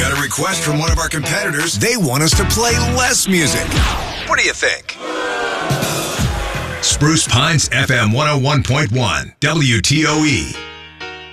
got a request from one of our competitors. They want us to play less music. What do you think? Spruce Pines FM 101.1 WTOE.